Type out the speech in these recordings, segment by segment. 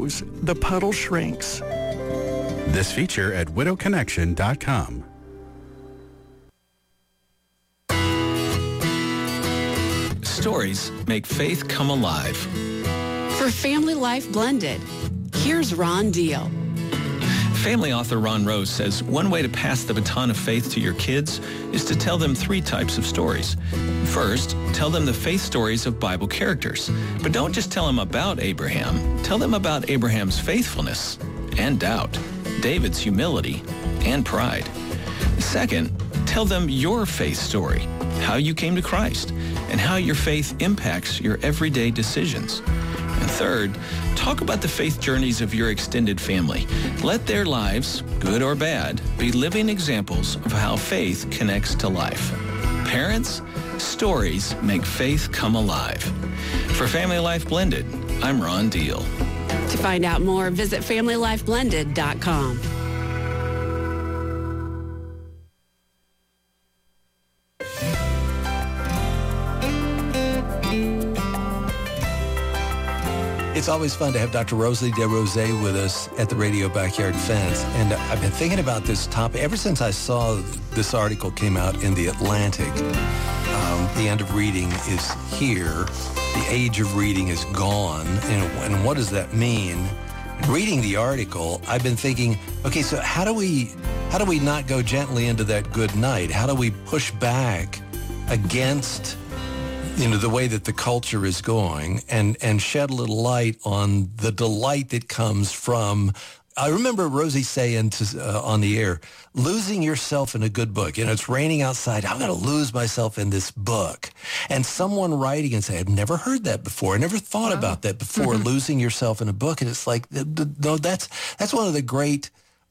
the puddle shrinks. This feature at widowconnection.com. Stories make faith come alive. For Family Life Blended, here's Ron Deal. Family author Ron Rose says one way to pass the baton of faith to your kids is to tell them 3 types of stories. First, tell them the faith stories of Bible characters. But don't just tell them about Abraham. Tell them about Abraham's faithfulness and doubt, David's humility and pride. Second, tell them your faith story, how you came to Christ, and how your faith impacts your everyday decisions. And third, talk about the faith journeys of your extended family. Let their lives, good or bad, be living examples of how faith connects to life. Parents, stories make faith come alive. For Family Life Blended, I'm Ron Deal. To find out more, visit FamilyLifeBlended.com. It's always fun to have Dr. Rosalie DeRose with us at the Radio Backyard Fence. And I've been thinking about this topic ever since I saw this article came out in The Atlantic. The end of reading is here. The age of reading is gone. And what does that mean? Reading the article, I've been thinking, okay, so how do we not go gently into that good night? How do we push back against the way that the culture is going and shed a little light on the delight that comes from, I remember Rosie saying on the air, losing yourself in a good book. It's raining outside. I'm going to lose myself in this book. And someone writing and saying, I've never heard that before. I never thought about that before, losing yourself in a book. And it's like, no, that's one of the great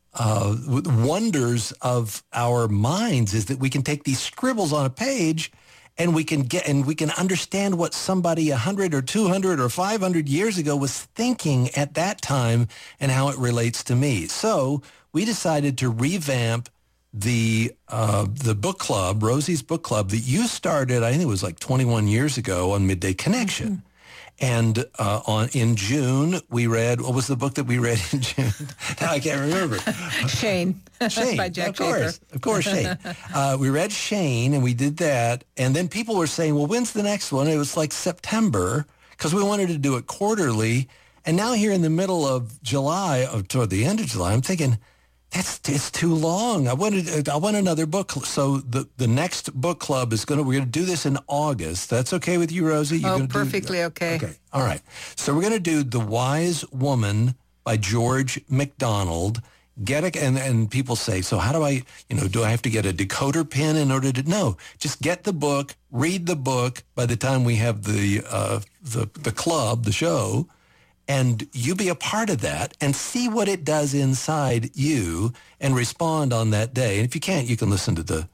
wonders of our minds is that we can take these scribbles on a page and we can understand what somebody 100 or 200 or 500 years ago was thinking at that time and how it relates to me. So we decided to revamp the book club, Rosie's book club, that you started, I think it was like 21 years ago on Midday Connection. Mm-hmm. And in June, we read, what was the book that we read in June? Now I can't remember. Shane. By Jack Schaefer. Of course, Shane. We read Shane, and we did that. And then people were saying, well, when's the next one? It was like September, because we wanted to do it quarterly. And now here in the middle of July, toward the end of July, I'm thinking, it's too long. I want another book. So the next book club we're going to do this in August. That's okay with you, Rosie? Perfectly okay. Okay. All right. So we're going to do The Wise Woman by George MacDonald. And people say, so how do I have to get a decoder pin in order to? No, just get the book, read the book by the time we have the club, the show, and you be a part of that and see what it does inside you and respond on that day. And if you can't, you can listen to the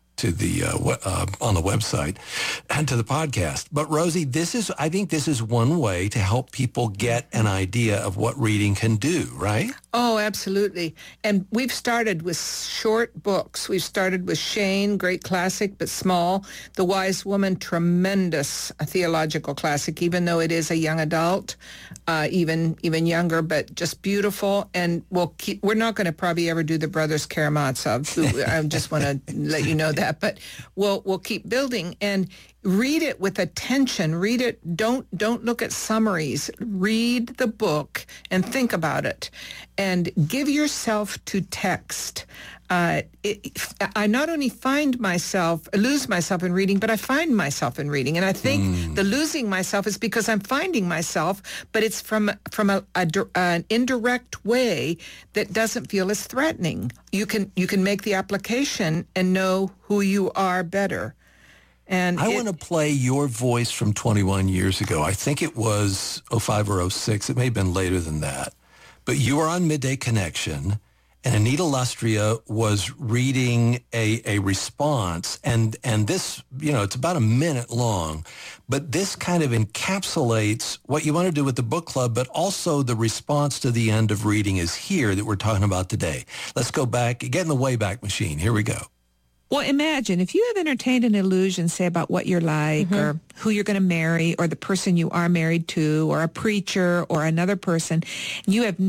on the website and to the podcast. But Rosie, I think this is one way to help people get an idea of what reading can do, right? Oh, absolutely. And we've started with short books. We've started with Shane, great classic, but small. The Wise Woman, tremendous theological classic, even though it is a young adult, even younger, but just beautiful. And we're not going to probably ever do the Brothers Karamazov. I just want to let you know that. But we'll keep building and read it with attention. Read it. Don't look at summaries. Read the book and think about it, and give yourself to text. I not only lose myself in reading, but I find myself in reading. And I think the losing myself is because I'm finding myself, but it's from an indirect way that doesn't feel as threatening. You can make the application and know who you are better. And I want to play your voice from 21 years ago. I think it was 05 or 06. It may have been later than that. But you were on Midday Connection, and Anita Lustria was reading a response. And this, it's about a minute long. But this kind of encapsulates what you want to do with the book club, but also the response to the end of reading is here that we're talking about today. Let's go back, get in the Wayback Machine. Here we go. Well, imagine if you have entertained an illusion, say, about what you're like or who you're going to marry or the person you are married to or a preacher or another person, you have